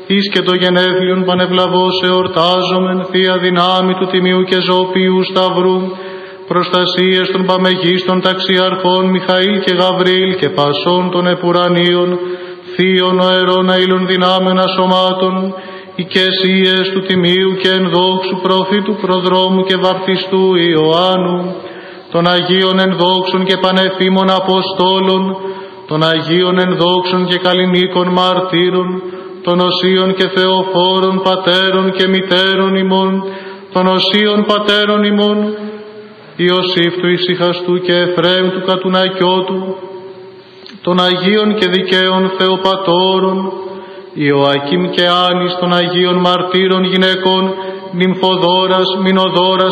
εις και το γενέθλιον πανευλαβώς εορτάζομεν, Θεία δυνάμει του Τιμίου και Ζωοποιού Σταυρού, προστασίες των παμεγίστων ταξιαρχών Μιχαήλ και Γαβρίλ και πασών των επουρανίων, θείων οερών αήλων δυνάμενα σωμάτων, οικεσίες του Τιμίου και ενδόξου προφήτου προδρόμου και βαπτιστού Ιωάννου, των Αγίων ενδόξων και πανεφήμων Αποστόλων, των Αγίων ενδόξων και καλλινίκων μαρτύρων, των οσίων και θεοφόρων πατέρων και μητέρων ημών, των οσίων πατέρων ημών, Ιωσήφ του ησυχαστού και Εφραίμ του κατουνακιώτου, των Αγίων και δικαίων Θεοπατώρων, Ιωακήμ και Άνης, των Αγίων μαρτύρων γυναικών, Νυμφοδόρας, Μηνοδόρας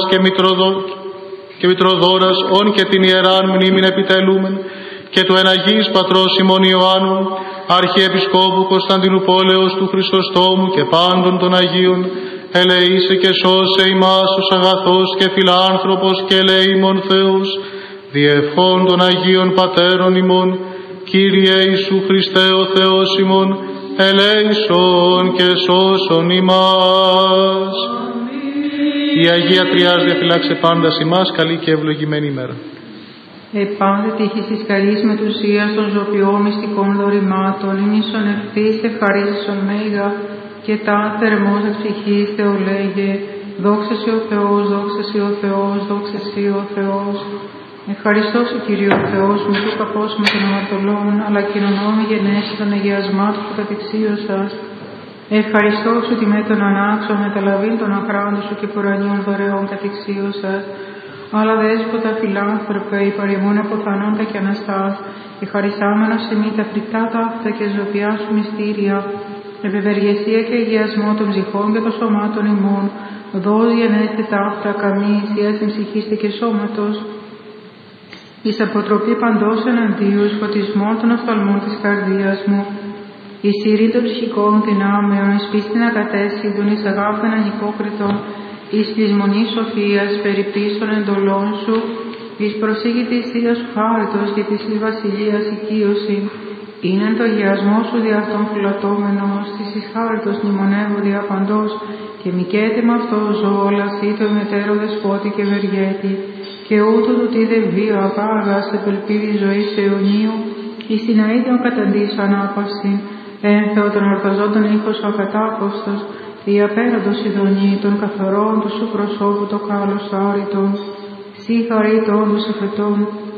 και Μητροδόρας, όν και την ιεράν μνήμην επιτελούμεν, και του εναγής πατρός ημών Ιωάννου, Αρχιεπισκόπου Κωνσταντινουπόλεως του Χριστοστόμου και πάντων των Αγίων, ελεήσε και σώσε ημάς ως αγαθός και φιλάνθρωπος και ελεήμων Θεός, διευχών των Αγίων Πατέρων ημών, Κύριε Ιησού Χριστέ ο Θεός ημών, ελέησον και σώσον ημάς. Η Αγία Τριάς διαφυλάξε πάντας ημάς, καλή και ευλογημένη ημέρα. Επάντε τύχης της καλής μετουσίας των ζωοποιών μυστικών δωρημάτων, ημίσον ευθύς ευχαρίστησον μέγα, και τα θερμός εκ ψυχής Θεολέγε, δόξα Συ ο Θεός, δόξα Συ ο Θεός, δόξα Συ ο Θεός. Ευχαριστώ Συ Κύριε ο Θεός μου, του καπός μου των αμαρτωλών, αλλά κοινωνώ με γενέση των αγιασμάτων που κατεξίωσας. Ευχαριστώ Σου τη με τον ανάξον μεταλαβήν των αχράντων Σου και πουρανίων δωρεών κατεξίωσας. Αλλά δέσποτα φιλάνθρωπε, υπαρημούν αποθανόντα και αναστάς, ευχαριστάμενος σε μη τα φρικτά ταύτα και ζωοποιά Σου μυστήρια, ευευεργεσία και αγιασμό των ψυχών και των σωμάτων ημών, δώσ' γενέστε ταύτα καμή ισία στην ψυχήστε και σώματος, εις αποτροπή παντός εναντίου, φωτισμό των οφθαλμών της καρδίας μου, εις ειρή των ψυχικών δυνάμεων, εις πίστην ακατέσιδων, εις αγάπη ανυπόκριτων, εις πλεισμονή σοφίας, περιπτήσεων εντολών Σου, εις προσήγη της Θείας Σου χάριτος και της βασιλείας οικείωση, είναι το αγιασμό Σου δι' αυτόν φυλατώμενος, της εις χάριτος μνημονεύω δια παντός, και μικέτη με αυτό ζω όλα Συ το μετέρο δεσπότη και βεργέτη, και ούτω του τι δε βίο απάγας επελπίδη ζωής αιωνίου, εις την αίτιον καταντήσω ανάπαυση, ένθεο των ορταζόντων ήχος ο ακατάκοστος, η απέραντος ειδονή των καθαρών του Σου προσώπου το κάλος άρρητον, Συ χαρίτων τους εφετών,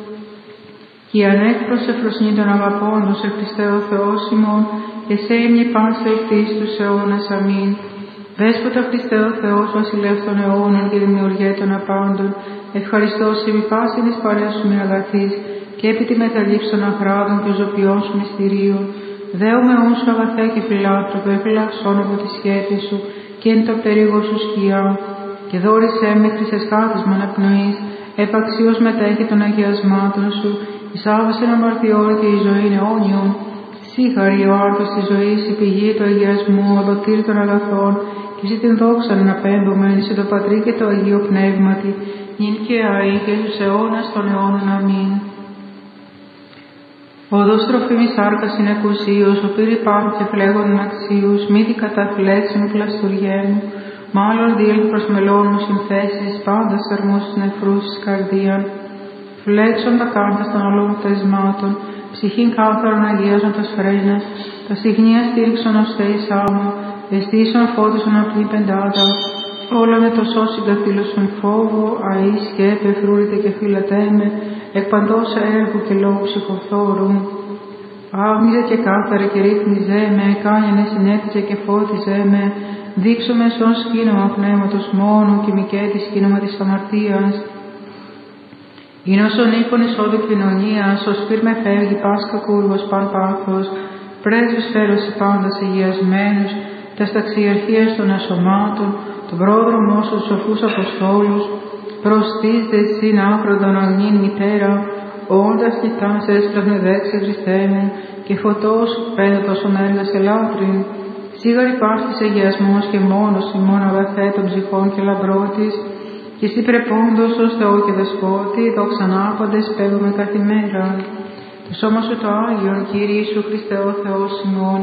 και ανέκπρος εφροσνή των αγαπώντος σε Χριστέ ο Θεός ημών, και σε ήμνη πάσα ευτής τους αιώνας αμήν. Δέσποτα Χριστέ ο Θεός, βασιλεύ των αιώνων και δημιουργέ των απάντων, ευχαριστώ σε μη πάση της παρέας Σου με αγαθής, και επί τη μεταλήψη των αχράδων και ζωοποιών Σου μυστηρίων. Δέομαι όσο αγαθέ και φιλάνθρωπε, φυλαξών από τη σχέση Σου, και εν το περίγω Σου σκιά, και δόρισέ με χρυσεσκάτισμα αναπνοής, επαξίως μετέχει των αγιασμάτων Σου, εισάβεσεν αμαρτιών και η ζωή αιώνιον. Σύχαρη ο άρτος της ζωής, η πηγή του αγιασμού, ο δοτήρ των αγαθών, και εσύ την δόξα να απέμπομεν σε το Πατρί και το Αγίο Πνεύματι, νυν και αεί και στους αιώνας των αιώνων. Αμήν. Οδός τροφήμης σάρκας είναι εκουσίως, ο πύρη πάρου και φλέγων αξίους, μύτη καταφλέξιν πλαστουργέμου, μάλλον διέλ προς μελών μου συνθέσεις, πάντα σαρμούς νεφρούς της καρδίαν, φλέξον τα κάρτας των όλων θεσμάτων, ψυχήν κάθαρον αγίαζον τα σφρένας, τα στιγνία στήριξον ως θέης άμμο, εστίσον φώτισον απλή πεντάτα, όλα με το σώσιν καθήλωσον φόβο, αεί σκέπε, φρούρητε και φυλατέμε, εκ παντός έργου και λόγου ψυχοφθόρου. Άγνιζε και κάθαρε και ρίχνιζέ με, κάνιανε συνέτησε και φώτιζέ με, δείξω με σον σκήνομα πνεύματος μόνο και μικέτη σκήνομα της αμαρτίας. Είναι όσον ύπον εισόδου κοινωνίας, ως πυρ με φεύγει πάσκα κούργος παν πάθος, πρέσβης φέρωση πάντας αγιασμένους, τας ταξιαρχίας των ασωμάτων, τον πρόδρομο στους σοφούς αποστόλους, προστής δε συν άκροντον αγνήν μητέρα, όντας κοιτάς έσπλαχνε δέξε Χριστέ μου, και φωτός πέδωτος ον έργας ελάτρην. Σίγαρη πάσης αγιασμός και μόνος ημών αγαθέ των ψυχών και λαμπρότης, και εσύ πρεπόντος ως Θεό και Δεσπότη, δόξαν άπαντες πέδουμε καθημέρα. Το σώμα Σου το Άγιον, Κύριε Ιησού Χριστέ ο Θεός ημών,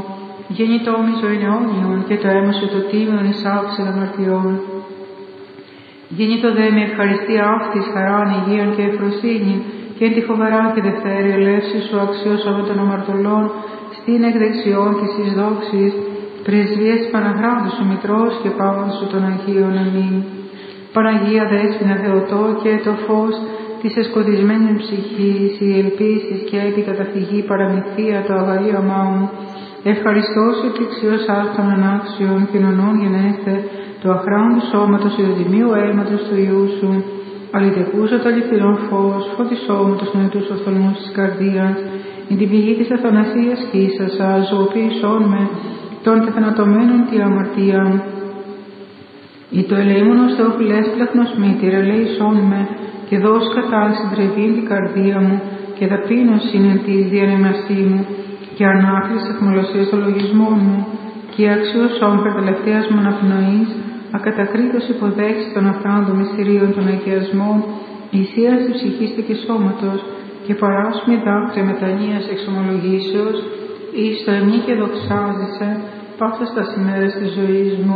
Γεννητό μίζων αιώνιον και το αίμα σου το τίμιον εις άφησεν αμαρτιών. Γεννητό δε με ευχαριστία αυτής χαράν, υγείαν και ευφροσύνη, και εν τη φοβερά και δευτέρη ελεύση σου αξιώσαμε των αμαρτωλών, στην εκδεξιών της εις δόξης, πρεσβείας Παναγράμμου σου Μητρός και πάβων σου των Αγίων. Αμήν. Παναγία Δέσποινα Θεοτό και το φως της εσκοτισμένης ψυχής, η ελπίσεις και επικαταφυγή παραμυθία το αγαλίωμά μου, ευχαριστώ σου και αξιώσας των ανάξιων κοινωνών γενέστε, του αχράντου σώματος και του τιμίου αίματος του Υιού σου, αληθεκούσα το αληθινό φως, φωτισό με τους νοητούς οφθαλμούς της καρδίας, in την πηγή της αθανασίας χύσασα, ζωοποιήσόν με, των τεθανατωμένων τη αμαρτία. Ή το ελεήμονος Θεοφιλές πλέχνος μήτηρ, ελέησόν με, και δώσ' κατά συντρεβήν την καρδία μου, και ταπείνωση είναι της διανεμασή μου, και ανάκληση αιχμαλωσίας των λογισμών μου, και αξιώσον περτελευταίας μου αναπνοής, ακατακρίτως υποδέχεις των αφράντων μυστηρίων των αγιασμών, ησίας της ψυχής και σώματος, και παράσμη δάκρυα μετανοίας εξομολογήσεως, εις το εμνή και δοξάζεσαι, πάσας τα ημέρας της ζωής μου.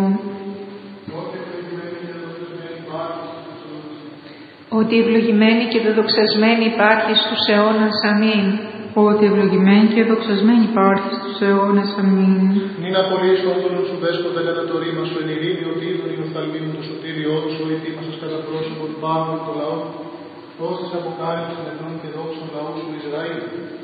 Ότι ευλογημένη και δεδοξασμένη υπάρχει στους αιώνας. Αμήν. Ότι ευλογημένη και δοξασμένη υπάρχει στους αιώνας. Αμήν. Μην απολύεις τον όντων σου δέσποτα κατά το ρήμα σου, εν ειρήνη ο τίδων ή οφθαλμήν μου το σωτήριό σου, βοηθήμασος κατά πρόσωπο του Παύλου το λαό, ως της αποκάλυψης των εθνών και δόξων λαού σου Ισραήλ.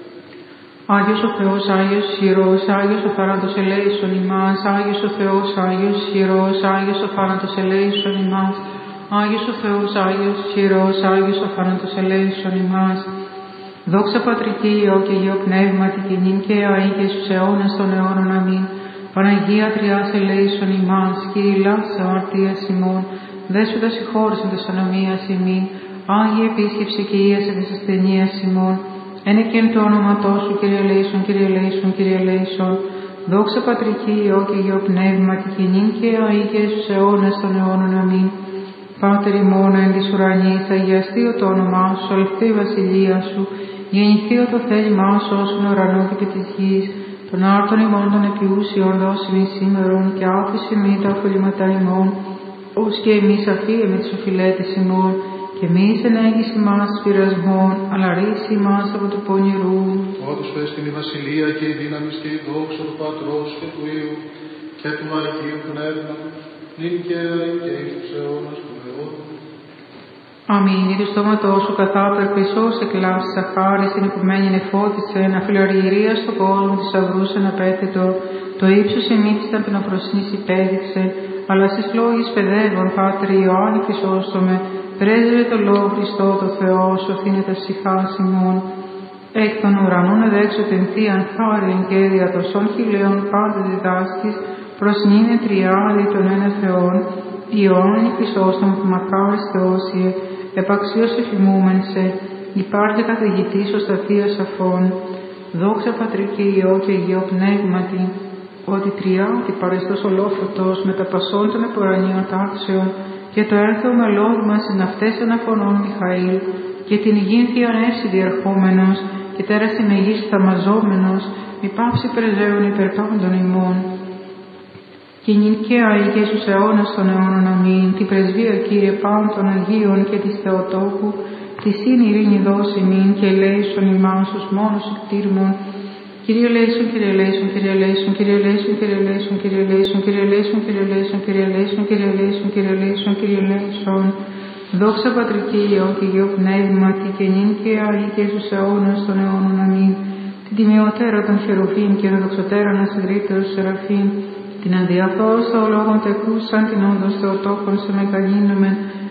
Άγιος ο Θεός, Άγιος ισχυρός, Άγιος ο θάνατος ελέησον ημάς, Άγιος ο Θεός, Άγιος ισχυρός, Άγιος ο θάνατος ελέησον ημάς, Άγιος ο Θεός, Άγιος ισχυρός, Άγιος ο θάνατος ελέησον ημάς. Δόξα Πατρική, Υιό και Υιό Πνεύματι, και νυν και αεί και στους αιώνας των αιώνων. Αμήν. Παναγία Τριάς ελέησον ημάς, Κύριε λάψης αμαρτίας ημών, Δέσποτα συγχώρεσον τας ανομίας ημίν, Άγιε επίσκεψε και ίασε της ασθενείας ημών, ένε και εν το όνοματό σου, Κύριε ελέησον, Κύριε ελέησον, Κύριε ελέησον. Δόξα Πατρική, Υιό και Υιό Πνεύματι, και νυν και αεί και στους αιώνας των αιώνων. Αμήν. Πάτερ ημών εν της ουρανής, αγιαστεί το όνομά σου, αληθή η βασιλεία σου, γεννηθεί το θέλημά σου όσον ουρανό και επί της γης, των άρτων ημών των επιούσιων δώσει μη σήμερον, και άφησε μη τα οφειλήματα ημών, ως και εμείς αφίε με τις οφειλέτες ημών, και εμείς ενέγγις ημάς πειρασμών, αλλά ρίξει ημάς από του πονηρού. Ότους έστειν η βασιλεία και η δύναμη και η δόξα του Πατρός και του Υιού και του Αγίου Πνεύματος, νυν και αεί και εις τους αιώνας των αιώνων. Αμήν. Ή του στόματός σου καθάπερπισός εκλάψεις αχάρης, την οικουμένη νεφώτισε, να φιλοργυρία στον κόσμο της αυρούς αναπέθετο, το ύψος εμείς τα πεινοφροσύνης υπέδειξε, αλλά στις λόγεις παιδεύων, Πάτερ Ιωάννη Χρυσόστομε, πρέσβευε το Λόγο Χριστό το Θεό, σωθήνε τα ψυχάς ημών. Εκ των ουρανών εδέξω την θείαν χάριν και δια τοσών χιλίων πάντα διδάσκεις, προς νύνε τριάδι των ένα Θεών, Ιωάννη Χρυσόστομε που μακάρις Θεόσιε, επαξίως εφημούμεν σε, υπάρχει καθηγητής ως τα θεία σαφών. Δόξα Πατρική, Υιό και Υιό Πνεύματι, ότι τριάτη παρεστός ολόφωτος με τα πασών των επουρανίων τάξεων, και το έρθεο μελώδημα στις ναυτές αναφωνών Μιχαήλ, και την υγιήν θείαν εύση διερχόμενος, και τέρα στην Αιγής θαμαζόμενος, μη πάυση πρεζέων υπερ πάντων ημών. Και νυν και αεί και στους αιώνας των αιώνων. Αμήν. Την πρεσβεία, Κύριε, πάντων των Αγίων και της Θεοτόκου, τη σύν ειρήνη δώσει μην, και ελέησον ημάς ως μόνος εκτήρμων. Κύριε ελέησον, Κύριε ελέησον, Κύριε ελέησον, Κύριε ελέησον, Κύριε ελέησον, Κύριε ελέησον, Κύριε ελέησον, Κύριε ελέησον, Κύριε ελέησον, Κύριε ελέησον, Κύριε ελέησον, Κύριε ελέησον. Δόξα Πατρική, Υιό και Υιό Πνεύματι, και νυν και αεί και στους αιώνας των αιώνων. Αμήν. Την τιμιωτέρα των χερουβίμ και των δοξωτέρων ασυγκρίτεως σεραφείμ, την αδιαθώσα ολόγων τεκούσαν, την όντως Θεοτόκον σε μεγαλύνομεν,